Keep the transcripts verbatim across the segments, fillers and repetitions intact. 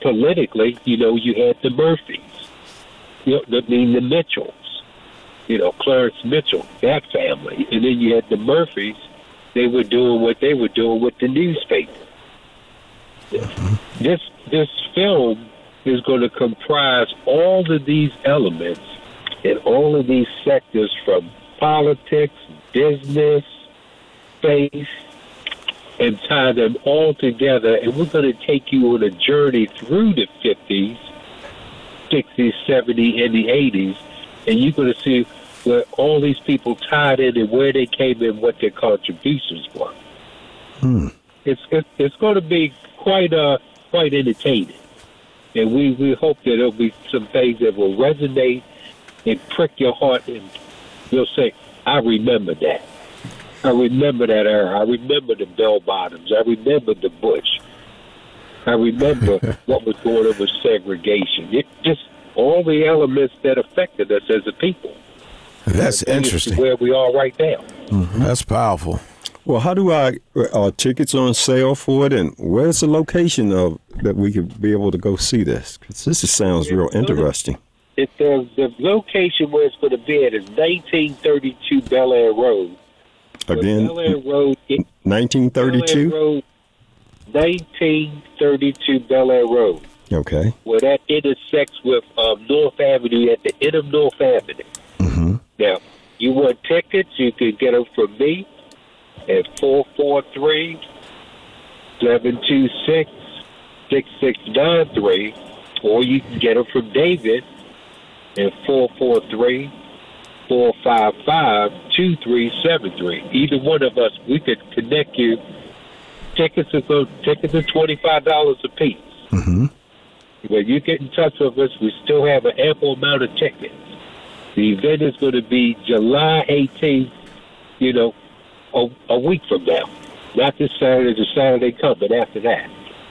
politically, you know, you had the Murphys, you know, I mean the Mitchells, you know, Clarence Mitchell, that family, and then you had the Murphys. They were doing what they were doing with the newspaper. Mm-hmm. This this film is going to comprise all of these elements in all of these sectors, from politics, business, space, and tie them all together. And we're going to take you on a journey through the fifties, sixties, seventies, and the eighties, and you're going to see where all these people tied in and where they came in, what their contributions were. Hmm. It's, it's it's going to be quite uh quite entertaining, and we, we hope that there'll be some things that will resonate and prick your heart, and you'll say, I remember that. I remember that era. I remember the bell bottoms. I remember the Bush. I remember what was going on with segregation. It just all the elements that affected us as a people. That's interesting. Where we are right now. Mm-hmm. That's powerful. Well, how do I, are tickets on sale for it, and where's the location of that we could be able to go see this? Because this just sounds real interesting. It, the, the location where it's going to be at is nineteen thirty-two Bel Air Road. Again, Bel Air Road, it, nineteen thirty-two? Bel Air Road, nineteen thirty-two Bel Air Road. Okay. Where that intersects with um, North Avenue, at the end of North Avenue. Mm-hmm. Now, you want tickets, you can get them from me at four four three, seven two six, six six nine three, or you can get them from David at four four three, four five five, two three seven three. Either one of us, we could connect you. Tickets are, go, tickets are twenty-five dollars a piece. Mm-hmm. When you get in touch with us, we still have an ample amount of tickets. The event is going to be July eighteenth, you know, a, a week from now. Not this Saturday, the Saturday coming after that.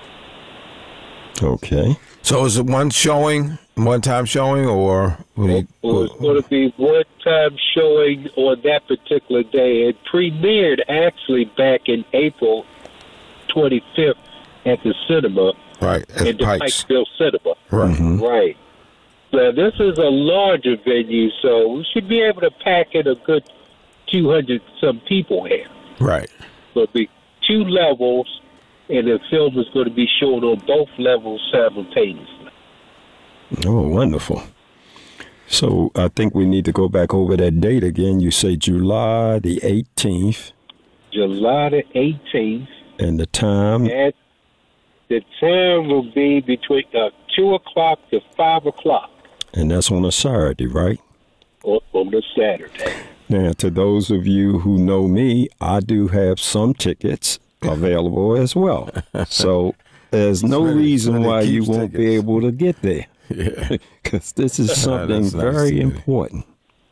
Okay. So is it one showing, one-time showing, or? It, well, it's going to be one-time showing on that particular day. It premiered actually back in April twenty-fifth at the cinema. Right, at in the Pikes. Pikesville Cinema. Right. Mm-hmm. Right. Now, this is a larger venue, so we should be able to pack in a good two hundred some people here. Right. So it'll be two levels, and the film is going to be shown on both levels simultaneously. Oh, wonderful. So I think we need to go back over that date again. You say July the eighteenth. July the eighteenth. And the time? And the time will be between uh, two o'clock to five o'clock. And that's on a Saturday, right? On, on a Saturday. Now, to those of you who know me, I do have some tickets available as well. So there's no Smitty, reason Smitty why you keeps won't tickets. be able to get there. Yeah. Because this is something That's nice, very Smitty. important.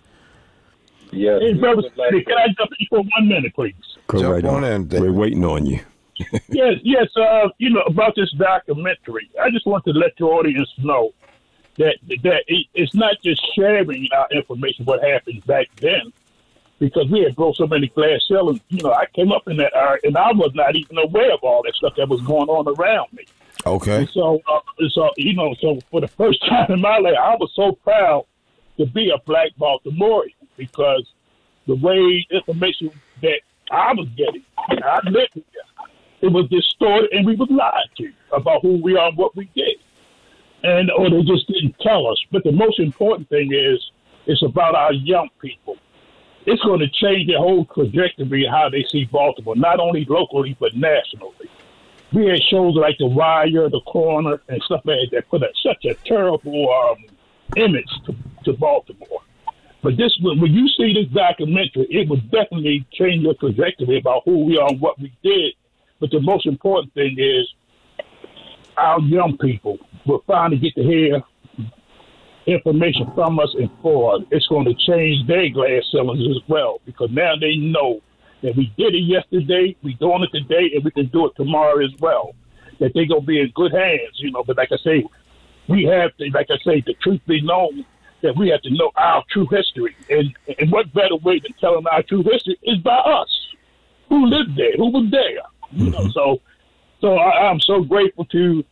Yes. Hey, we brother, would like can I jump in for one minute, please? Go Jump right on on. in, David. We're waiting on you. Yes, yes. Uh, you know about this documentary. I just want to let your audience know that that it, it's not just sharing our information what happened back then, because we had broke so many glass ceilings. You know, I came up in that era, and I was not even aware of all that stuff that was going on around me. Okay. And so, uh, so you know, so for the first time in my life, I was so proud to be a black Baltimorean, because the way information that I was getting, I lived here, it was distorted, and we was lied to about who we are and what we did. And or they just didn't tell us. But the most important thing is, it's about our young people. It's going to change the whole trajectory of how they see Baltimore, not only locally, but nationally. We had shows like The Wire, The Corner, and stuff like that put a, such a terrible um, image to, to Baltimore. But this, when you see this documentary, it will definitely change your trajectory about who we are and what we did. But the most important thing is our young people will finally get to hear information from us and for us. It's going to change their glass ceilings as well, because now they know that we did it yesterday, we doing it today, and we can do it tomorrow as well. That they're going to be in good hands, you know. But like I say, we have to, like I say, the truth be known, that we have to know our true history. And, and what better way than telling our true history is by us, who lived there, who was there. You know, so so I, I'm so grateful to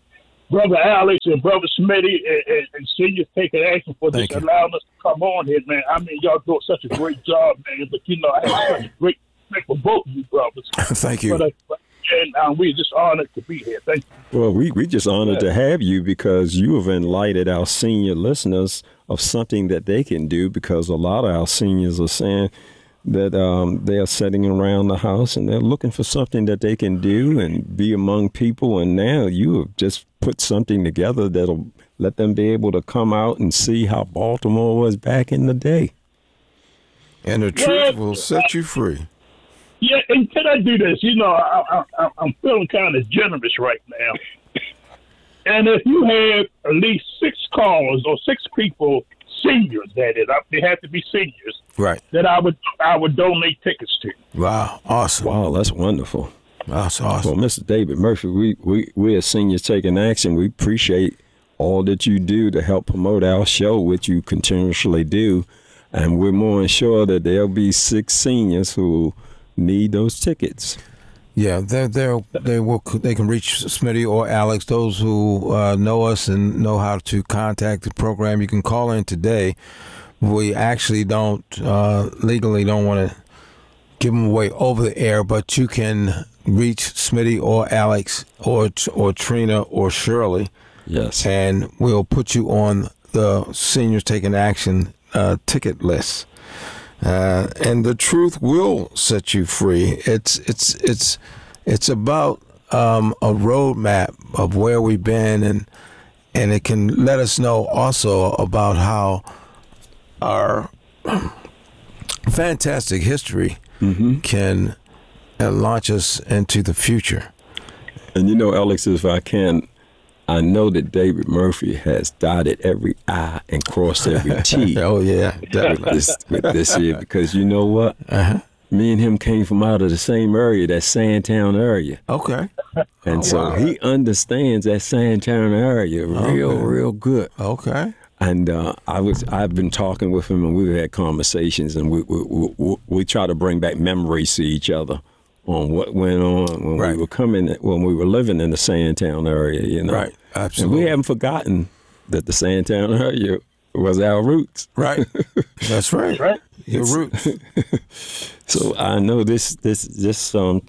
Brother Alex and Brother Smitty and, and, and seniors taking action for Thank just you. allowing us to come on here, man. I mean, y'all doing such a great job, man. But, you know, I have such a great respect for both of you brothers. Thank you. But, uh, and um, we're just honored to be here. Thank you. Well, we we just honored to have you because you have enlightened our senior listeners of something that they can do, because a lot of our seniors are saying that um, they are sitting around the house and they're looking for something that they can do and be among people. And now you have just put something together that'll let them be able to come out and see how Baltimore was back in the day. And the truth will set you free. Yeah, and can I do this? You know, I, I, I'm feeling kind of generous right now. And if you have at least six callers or six people, seniors that is, they have to be seniors, Right. that I would I would donate tickets to. Wow. Awesome. Wow, that's wonderful. That's Well, awesome. Mister David Murphy, we, we, we as seniors taking action, we appreciate all that you do to help promote our show, which you continuously do. And we're more than sure that there'll be six seniors who need those tickets. Yeah, they they they will they can reach Smitty or Alex. Those who uh, know us and know how to contact the program, you can call in today. We actually don't uh, legally don't want to give them away over the air, but you can reach Smitty or Alex or or Trina or Shirley, Yes. and we'll put you on the Seniors Taking Action uh, ticket list. Uh, and the truth will set you free. It's it's it's it's about um, a roadmap of where we've been, and and it can let us know also about how our fantastic history can uh, launch us into the future. And you know, Alex, if I can, I know that David Murphy has dotted every I and crossed every T. Oh yeah, with definitely. this, with this here, because you know what? Uh-huh. Me and him came from out of the same area, that Sandtown area. Okay. And Oh, so wow. he understands that Sandtown area real, Okay. real good. Okay. And uh, I was, I've been talking with him, and we've had conversations, and we we, we, we, we try to bring back memories to each other on what went on when Right. we were coming, when we were living in the Sandtown area, you know. Right. And Absolutely. we haven't forgotten that the Sandtown area was our roots. Right. That's right. Right. Your roots. So I know this this this um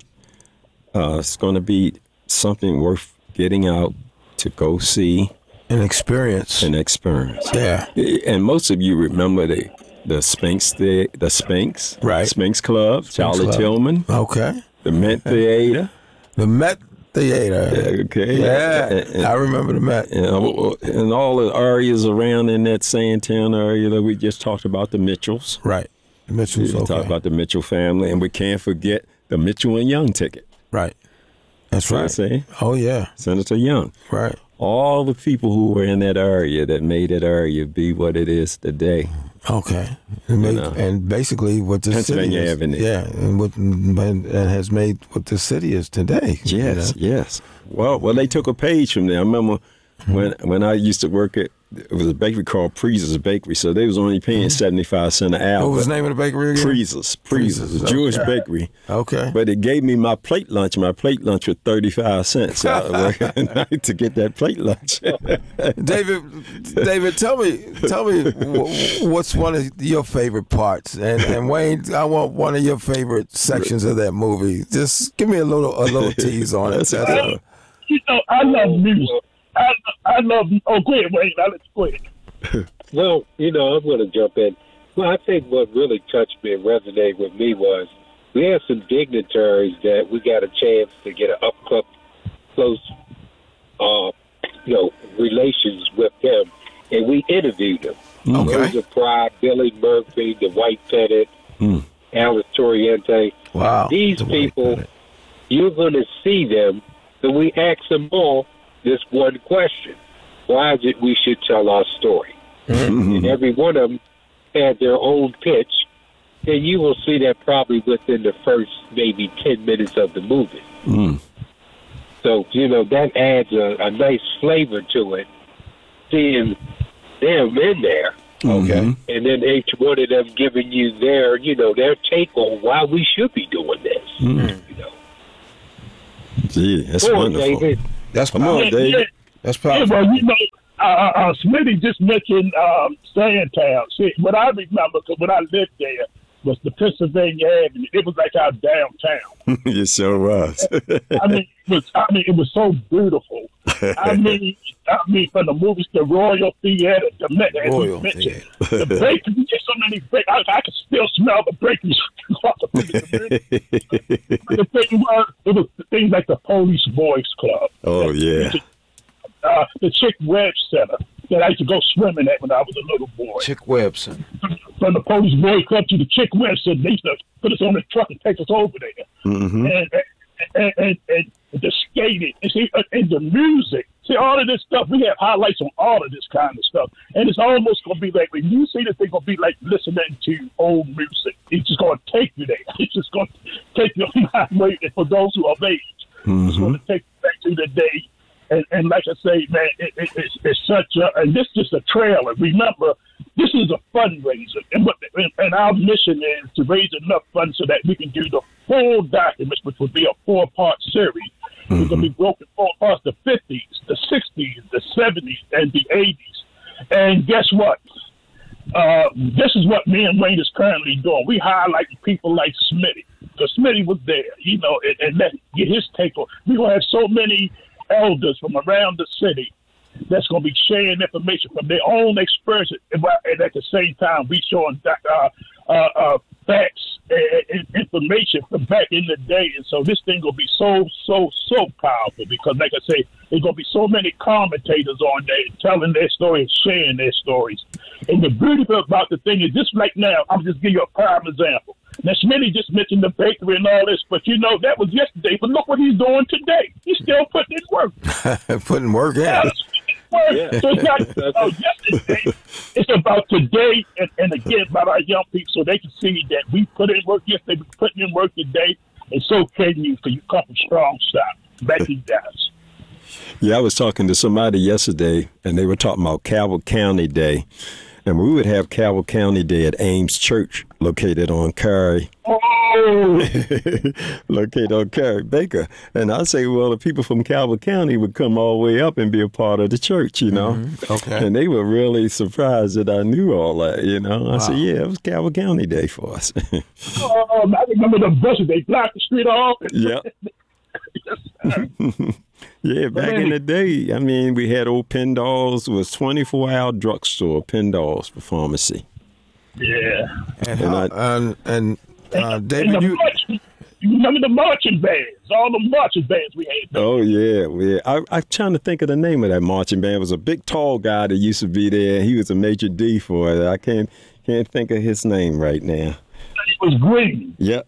uh it's going to be something worth getting out to go see An experience. and experience. Yeah. And most of you remember the the Sphinx the the Sphinx Right. Sphinx Club, Charlie Club. Tillman, Okay. the Mint Theater. The Met Theater. Okay. Yeah. And, I remember the Met. and, and all the areas around in that Sandtown area that we just talked about, the Mitchells. Right. The Mitchells. We Okay. talked about the Mitchell family, and we can't forget the Mitchell and Young ticket. Right. That's See what I'm right. saying? Oh yeah. Senator Young. Right. All the people who were in that area that made that area be what it is today. Okay. And, made, know. and basically what this city Pennsylvania is. Avenue. Yeah. And what and has made what this city is today. you Yes, know? yes. Well, well, they took a page from there. I remember when when I used to work at, it was a bakery called Preezer's Bakery, so they was only paying seventy-five cents an hour. What was the name of the bakery again? Preezer's, Preezer's, a Jewish okay. bakery. Okay. But it gave me my plate lunch. My plate lunch was thirty-five cents. So I would work at night to get that plate lunch. David, David, tell me, tell me, wh- what's one of your favorite parts? And, and Wayne, I want one of your favorite sections of that movie. Just give me a little, a little tease on it. That's That's all. all. You know, I love music. I, I love, oh, go ahead, Wayne. I'll let you go ahead. Well, you know, I'm going to jump in. Well, I think what really touched me and resonated with me was we had some dignitaries that we got a chance to get an up close, close, uh, you know, relations with them, and we interviewed them. Okay. Rosa Pride, Billy Murphy, the White Pettit, Mm. Alice Toriente. Wow. These The way people, you put it. you're going to see them, and we ask them all this one question: why is it we should tell our story? And every one of them had their own pitch, and you will see that probably within the first maybe ten minutes of the movie. Mm. So, you know, that adds a, a nice flavor to it, seeing them in there, Okay. and then each one of them giving you their, you know, their take on why we should be doing this. Mm. You know, Gee, that's Go on, wonderful. David. That's Come on, Yeah, David. That's Yeah, powerful. well, you know, uh, uh, uh, Smitty just mentioned um, Sandtown. See, what I remember, because when I lived there, was the Pennsylvania Avenue. It was like our downtown. You sure was. I mean, it was. I mean, it was so beautiful. I mean, I mean, from the movies, the Royal Theater, the Met, as Royal we mentioned, Theater. the bakery. There's so many bakeries. I, I can still smell the bakeries. The thing was, it was things like the Police Boys Club. Oh, yeah. Uh, the Chick Webb Center that I used to go swimming at when I was a little boy. Chick Webson. From the Police Boys Club to the Chick Webb Center, they used to put us on the truck and take us over there. Mm-hmm. And, and, and, and the skating, and, see, and the music. See, all of this stuff, we have highlights on all of this kind of stuff. And it's almost going to be like, when you see this, it's going to be like listening to old music. It's just going to take you there. It's just going to take your mind away. And for those who are of age, Mm-hmm. it's going to take you back to the day. And, and like I say, man, it, it, it's, it's such a, and this is just a trailer. Remember, this is a fundraiser. And what and, and our mission is to raise enough funds so that we can do the full documents, which would be a four-part series. Mm-hmm. It's going to be broken four parts, the fifties, the sixties, the seventies, and the eighties. And guess what? Uh, this is what me and Wayne is currently doing. We highlight people like Smitty, because Smitty was there, you know, and, and let get his take on. We're going to have so many elders from around the city that's going to be sharing information from their own experience, and, and at the same time, we showing uh, uh, uh, facts and, and information from back in the day. And so this thing will be so, so, so powerful because, like I say, there's going to be so many commentators on there telling their stories, sharing their stories. And the beauty about the thing is, just like now, I'm just giving you a prime example. Now, Smitty just mentioned the bakery and all this, but you know, that was yesterday. But look what he's doing today. He's still putting in work. Putting work in. Yeah. So it's not about yesterday. It's about today, and, and again, about our young people, so they can see that we put in work yesterday, we putting in work today, and so can you, for you come from strong style. Back to you guys. Yeah, I was talking to somebody yesterday, and they were talking about Cabell County Day. And we would have Cabell County Day at Ames Church, located on Cary. Oh! located on Cary Baker. And I say, well, the people from Cabell County would come all the way up and be a part of the church, you know. Mm-hmm. Okay. And they were really surprised that I knew all that, you know. I Wow. said, yeah, it was Cabell County Day for us. Oh, I remember the buses. They blocked the street off. Yep. Yeah, back in the day, I mean, we had old Pendall's, it was twenty-four hour drugstore, Pendall's for pharmacy. Yeah. And, And how, I- and, and uh, And David, the you, marching, you remember the marching bands? All the marching bands we had. Oh, yeah. yeah. I, I'm trying to think of the name of that marching band. It was a big, tall guy that used to be there. He was a major D for it. I can't can't think of his name right now. It was green. Yep.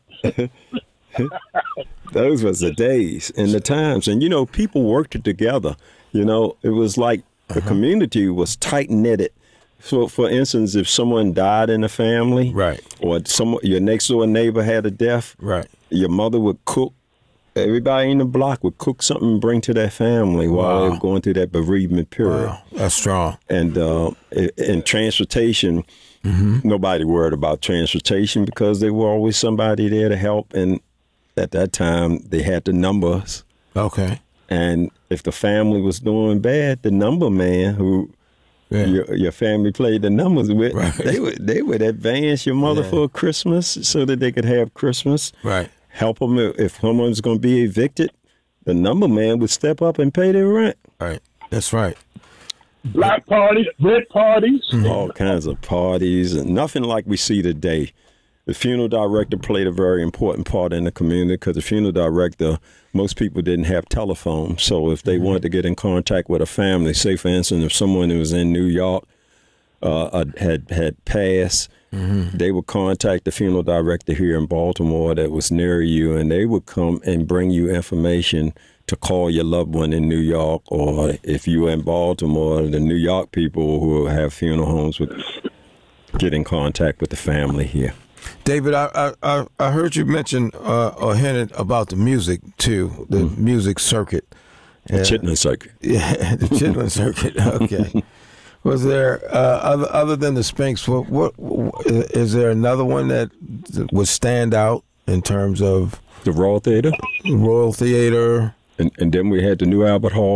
Those was the days and the times. And, you know, people worked together. You know, it was like the Uh-huh. community was tight-knitted. So, for instance, if someone died in the family, Right. or some your next door neighbor had a death, right. your mother would cook. Everybody in the block would cook something and bring to their family while they Wow. were going through that bereavement period. Wow. That's strong. And uh, i- in transportation, Mm-hmm. nobody worried about transportation because there were always somebody there to help. And at that time, they had the numbers. Okay. And if the family was doing bad, the number man who Yeah. your, your family played the numbers with, Right. they would they would advance your mother Yeah. for Christmas so that they could have Christmas. Right. Help them if, if someone's going to be evicted. The number man would step up and pay their rent. Right. That's right. Black parties, red parties. All kinds of parties and nothing like we see today. The funeral director played a very important part in the community because the funeral director, most people didn't have telephones. So if they wanted to get in contact with a family, say for instance, if someone who was in New York uh, had had passed, Mm-hmm. they would contact the funeral director here in Baltimore that was near you, and they would come and bring you information to call your loved one in New York, or if you were in Baltimore, the New York people who have funeral homes would get in contact with the family here. David, I I, I- I heard you mention uh, or hinted about the music too, the music circuit. The Chitlin Circuit. Yeah, the Chitlin Circuit. Okay. Was there uh, other other than the Spinks? What, what is there another one that would stand out in terms of The Royal Theater. Royal Theater? And, and then we had the New Albert Hall.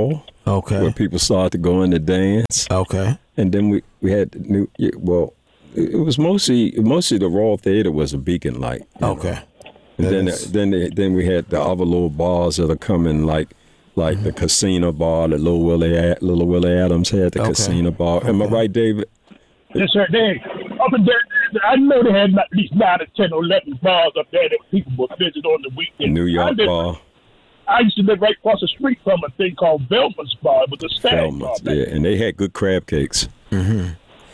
Okay. Where people started to go in to dance. Okay. And then we, we had the new, yeah, well, it was mostly, mostly the Royal Theater was a beacon light. Okay. Know? And then, is... then, they, then we had the other little bars that are coming, like, like mm-hmm. the Casino Bar that Little Willie, Little Willie Adams had, the okay. Casino Bar. Okay. Am I right, David? Yes, sir. They, up in there, I know they had at least nine or ten or eleven bars up there that people would visit on the weekend. New York I did, Bar. I used to live right across the street from a thing called Velma's Bar. It was a stag bar. Yeah, and they had good crab cakes. Mm-hmm.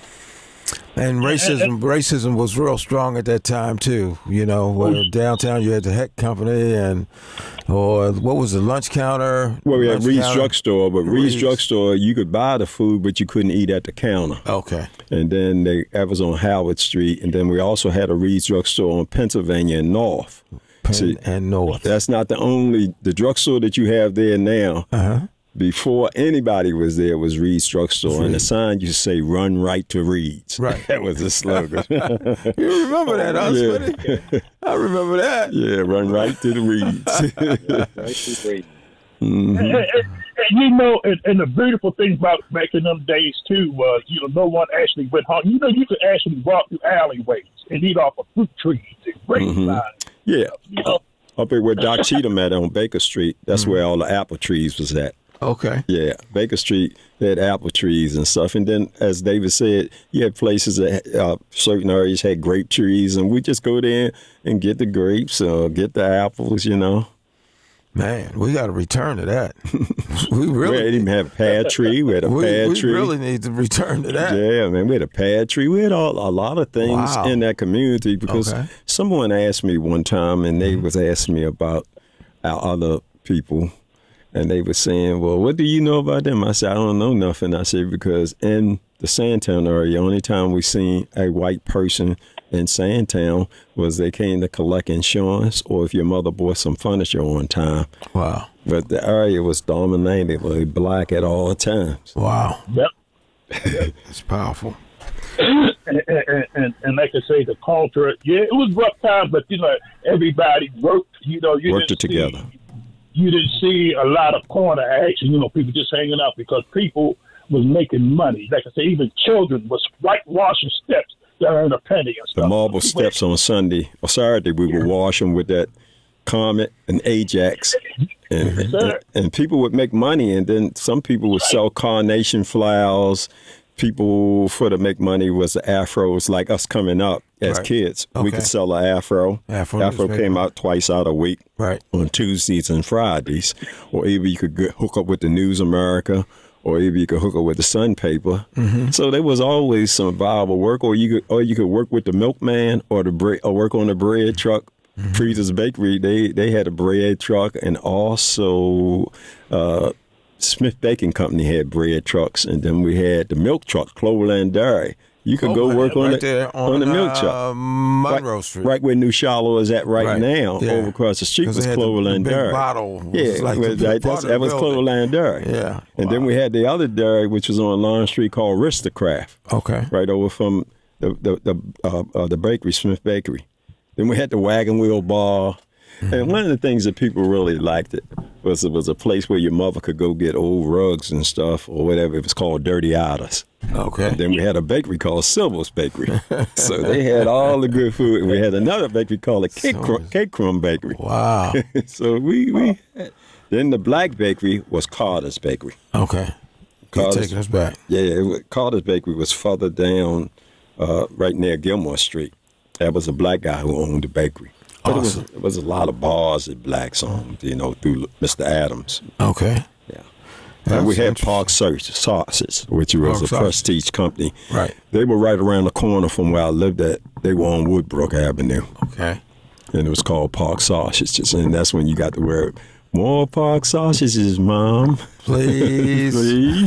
And racism, and, and, racism was real strong at that time too. You know, where downtown you had the Heck Company, and or what was the lunch counter? Well, we lunch had Reed's Drugstore, but Reed's, Reed's Drugstore, you could buy the food, but you couldn't eat at the counter. Okay. And then they, that was on Howard Street, and then we also had a Reed's Drugstore on Pennsylvania and North. Penn See, and North. That's not the only the drugstore that you have there now. Uh-huh. Before anybody was there was Reed's Drugstore, Reed. And the sign used to say "Run right to Reed's." Right, that was the slogan. You remember that, huh, yeah. Smitty? I remember that. Yeah, run right to the Reed's. Right to Reed's. Mm-hmm. And, and, and you know, and, and the beautiful thing about back in them days too was, you know, no one actually went home. You know, you could actually walk through alleyways and eat off of fruit trees and grapevines. Mm-hmm. Yeah, you know? Up there where Doc Cheatham at on Baker Street, that's mm-hmm. where all the apple trees was at. Okay. Yeah, Baker Street, they had apple trees and stuff. And then, as David said, you had places that uh, certain areas had grape trees, and we just go there and get the grapes or get the apples, you know. Man, we got to return to that. we really we didn't even have a pear tree. We had a we, pear we tree. We really need to return to that. Yeah, man, we had a pear tree. We had all, a lot of things wow. in that community because okay. someone asked me one time, and they mm-hmm. was asking me about our other people. And they were saying, well, what do you know about them? I said, I don't know nothing. I said, because in the Sandtown area, the only time we seen a white person in Sandtown was they came to collect insurance or if your mother bought some furniture on time. Wow. But the area was dominated with black at all times. Wow. Yep. It's powerful. And, and, and, and like I say, the culture, yeah, it was rough time, but, you know, everybody worked, you know. You Worked it see, together. You didn't see a lot of corner action, you know, people just hanging out because people was making money. Like I say, even children was whitewashing steps to earn a penny and stuff. The marble steps on Sunday or Saturday, we would wash them with that Comet and Ajax. And, yes, and, and people would make money, and then some people would sell carnation flowers. People for to make money was the afros, like us coming up as right. kids. Okay. We could sell an afro. Afro, afro came out twice out a week, right, on Tuesdays and Fridays. Or either you could get, hook up with the News America, or either you could hook up with the Sun paper. Mm-hmm. So there was always some viable work, or you could, or you could work with the milkman, or the bread, or work on the bread truck. Mm-hmm. Freezer's Bakery, they they had a bread truck, and also. Uh, Smith Baking Company had bread trucks, and then we had the milk truck, Cloverland Dairy. You could Cloverland, go work on right the on, on the milk uh, truck, Monroe right, Street, right where New Shiloh is at right, right. now. Yeah. Over across the street was Cloverland the, the Dairy. Big bottle, yeah, like was, the that, that's, that was Cloverland Dairy. Yeah, and wow. then we had the other dairy, which was on Lawn Street, called Aristocraft. Okay, right over from the the the, uh, uh, the bakery, Smith Bakery. Then we had the Wagon Wheel Bar. Mm-hmm. And one of the things that people really liked it was it was a place where your mother could go get old rugs and stuff or whatever. It was called Dirty Otters. Okay. And then we had a bakery called Silver's Bakery. So they had all the good food. And we had another bakery called the Cake, Crumb, Cake Crumb Bakery. Wow. So we, we had, then the black bakery was Carter's Bakery. Okay. You're taking us back. Yeah, it was, Carter's Bakery was further down uh, right near Gilmore Street. That was a black guy who owned the bakery. But Awesome. it, was, it was a lot of bars that blacks owned, you know, through Mister Adams. Okay. Yeah. That's and we had Park Sauces, which was Park a Sausage. prestige company. Right. They were right around the corner from where I lived at. They were on Woodbrook Avenue. Okay. And it was called Park Sausages. And that's when you got the word, more Park Sausages, Mom. Please. Please.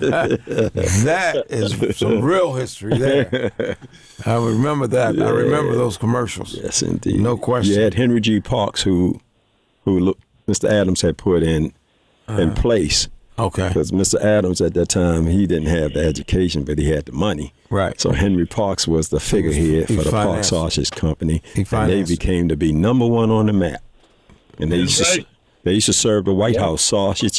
That is some real history there. I remember that. Yeah. I remember those commercials. Yes, indeed. No question. You had Henry G. Parks, who, who Mister Adams had put in, uh, in place. Okay. Because Mister Adams at that time, he didn't have the education, but he had the money. Right. So Henry Parks was the figurehead he for the Park financed. Sausage Company. He and they became to be number one on the map. And they used to, they used to serve the White Yeah. House sausages.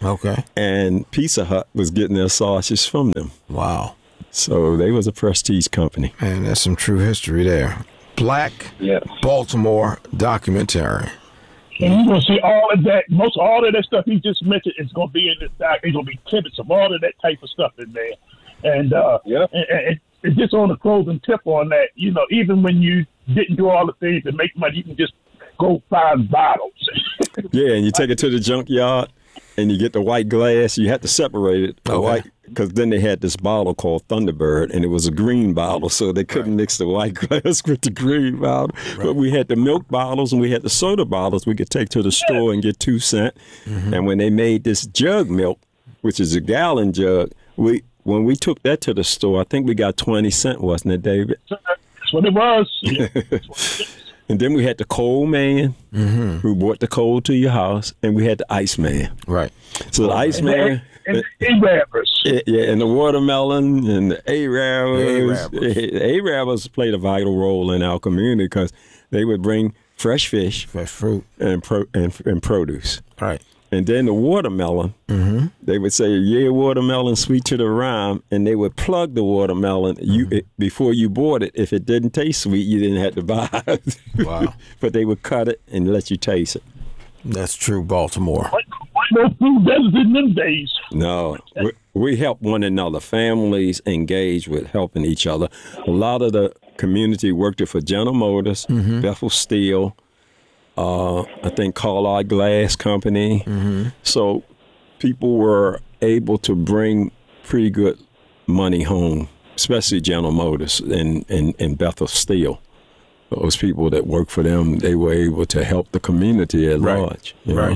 Okay. And Pizza Hut was getting their sausages from them. Wow. So they was a prestige company. Man, that's some true history there. Black Yes. Baltimore documentary. And you're gonna see all of that. Most all of that stuff he just mentioned is gonna be in this doc. There's gonna be tidbits of all of that type of stuff in there. And uh, Yep. and, and it's just on the closing tip on that. You know, even when you didn't do all the things that make money, you can just go find bottles. Yeah, and you take it to the junkyard, and you get the white glass. You have to separate it, the Okay. white, because then they had this bottle called Thunderbird, and it was a green bottle, so they couldn't mix the white glass with the green bottle. Right. But we had the milk bottles and we had the soda bottles we could take to the store and get two cent. Mm-hmm. And when they made this jug milk, which is a gallon jug, we when we took that to the store, I think we got twenty cent, wasn't it, David? That's what it was. Yeah, that's what it is. And then we had the cold man Mm-hmm. who brought the cold to your house, and we had the ice man. Right. So the ice man, And A-Rappers. yeah, yeah, and the watermelon and the A-Rabbers. The A-Rabbers played a vital role in our community because they would bring fresh fish Fresh fruit. and pro, and, and produce. Right. And then the watermelon, Mm-hmm. they would say, yeah, watermelon, sweet to the rhyme. And they would plug the watermelon you it, before you bought it. If it didn't taste sweet, you didn't have to buy it. Wow. But they would cut it and let you taste it. That's true, Baltimore. What, what no food deserts in them days. No, we, we help one another. Families engage with helping each other. A lot of the community worked it for General Motors, Bethel Steel, uh, I think Carlisle Glass Company. So people were able to bring pretty good money home, especially General Motors and, and, and Bethel Steel. Those people that work for them, they were able to help the community at Right. large. you Right. know?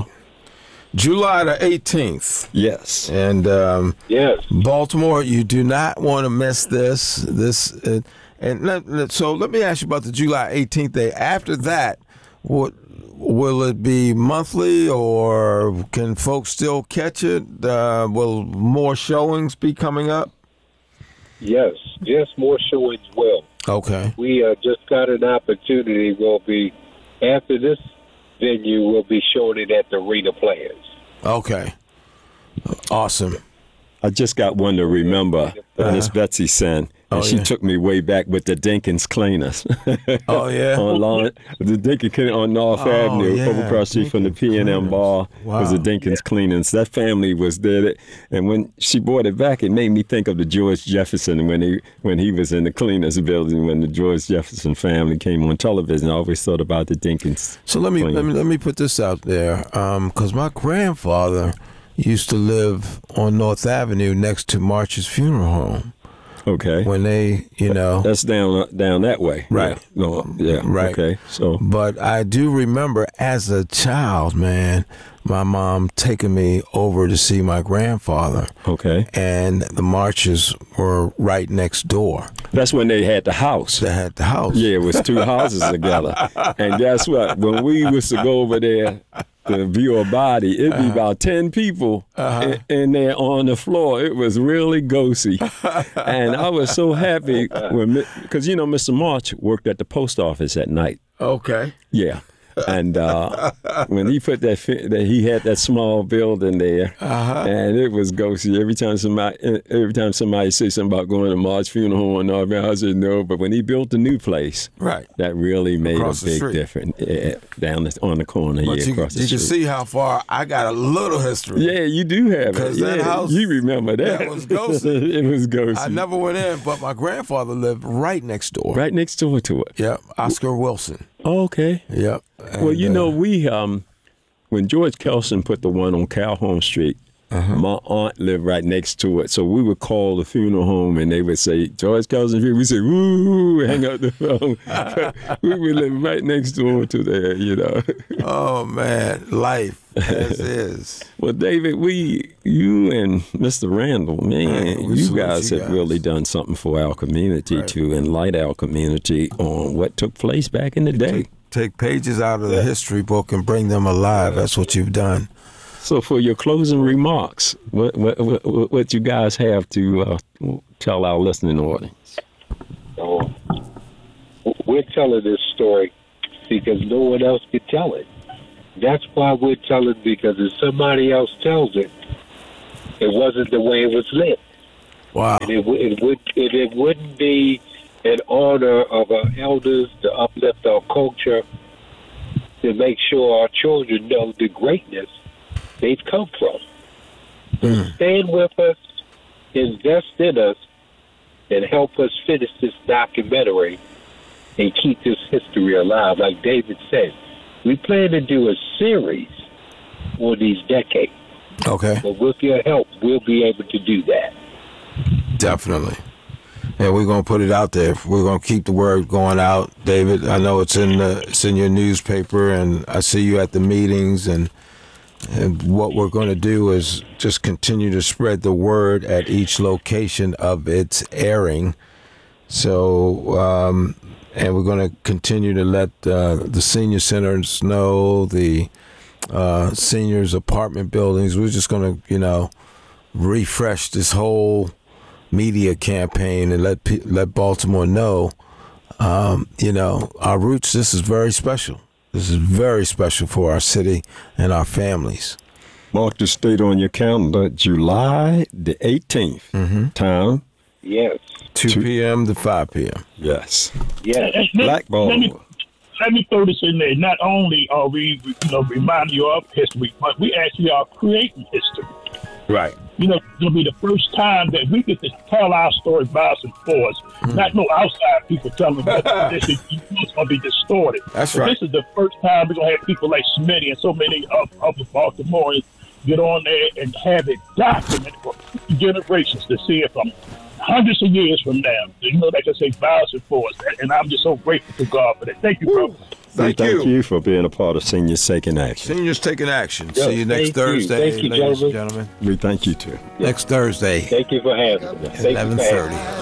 July the eighteenth. Yes. And um, Yes. Baltimore, you do not want to miss this. This uh, and let, let- so let me ask you about the July eighteenth day. After that, what will it be monthly, or can folks still catch it? Uh, will more showings be coming up? Yes. Yes, more showings will. Okay. We uh, just got an opportunity. We'll be, after this venue, we'll be showing it at the Arena Players. Okay. Awesome. I just got one to remember. Uh-huh. Miss Betsy sent. And Oh, she yeah. took me way back with the Dinkins Cleaners. Oh, yeah? on Lawn, the Dinkins Cleaners on North Oh, Avenue, yeah, over across the street from the Dinkins P and M Cleaners. bar was the Wow. Dinkins Cleaners. That family was there. And when she brought it back, it made me think of the George Jefferson when he when he was in the Cleaners building, when the George Jefferson family came on television. I always thought about the Dinkins. So let me let me let me put this out there, because my grandfather used to live on North Avenue next to March's funeral home. Okay. When they, you know, That's down down that way. Right. Yeah. No, yeah. Right. Okay. So but I do remember as a child, man, my mom taking me over to see my grandfather, okay. and the Marches were right next door. That's when they had the house. They had the house. Yeah, it was two houses together. And guess what? When we used to go over there to view a body, it'd be about ten people in, in there on the floor. It was really ghosty. And I was so happy when, because, you know, Mister March worked at the post office at night. Okay. Yeah. And uh, when he put that, fi- that he had that small building there, Uh-huh. and it was ghosty. Every time somebody, every time somebody say something about going to March funeral home, and all that, I said no. But when he built the new place, Right. that really made Across a the big street. difference. Yeah, down the, on the corner, But yeah, you, across the you can street. see how far I got a little history. Yeah, you do have it. 'Cause Yeah, that house- you remember that? that was ghosty. It was ghosty. I never went in, but my grandfather lived right next door. Right next door to it. Yep. Oscar Wilson. Oh, okay. Yep. Well, And, you uh, know, we um, when George Kelson put the one on Calhoun Street, Uh-huh. my aunt lived right next to it. So we would call the funeral home, and they would say George Kelson Street. We say woo, hang up the phone. We would live right next door to there, you know. Oh man, life as is. Well, David, we, you and Mister Randall, man, Man, we you salute guys you have guys. really done something for our community Right. to enlighten our community on what took place back in the day. Take, take pages out of the history book and bring them alive. That's what you've done. So, for your closing remarks, what what what, what you guys have to uh, tell our listening audience? So we're telling this story because no one else could tell it. That's why we're telling, because if somebody else tells it, It wasn't the way it was lived. Wow. And it, w- it would it, it wouldn't be an honor of our elders to uplift our culture, to make sure our children know the greatness they've come from. Mm. Stand with us, invest in us, and help us finish this documentary and keep this history alive. Like David said, we plan to do a series on these decades. Okay. But with your help, we'll be able to do that. Definitely. And we're gonna put it out there. We're gonna keep the word going out, David. I know it's in the it's in your newspaper, and I see you at the meetings. And and what we're gonna do is just continue to spread the word at each location of its airing. So, um, and we're gonna continue to let uh, the senior centers know, the uh, seniors apartment buildings. We're just gonna, you know, refresh this whole media campaign and let let Baltimore know, um, you know, our roots. This is very special. This is very special for our city and our families. Mark the date on your calendar, July the eighteenth. Mm-hmm. Time? Yes. two p.m. to five p.m. Yes. Yes. Let, Black let me, Baltimore. let me throw this in there. Not only are we, you know, reminding you of history, but we actually are creating history. Right. You know, it'll be the first time that we get to tell our story by us and for us. Mm. Not no outside people telling us that this is going to be distorted. That's but right. This is the first time we're going to have people like Smitty and so many of, of the Baltimoreans get on there and have it documented for generations to see it from hundreds of years from now. You know, like I say, by us and for us. And I'm just so grateful to God for that. Thank you, bro. Thank, Thank you. you for being a part of Seniors Taking Action. Seniors taking action. Yo, See you next thank you. Thursday, Thank you, ladies and gentlemen. gentlemen. We thank you too. Next Thursday, Thank you for having me. Thank you for eleven having thirty. me.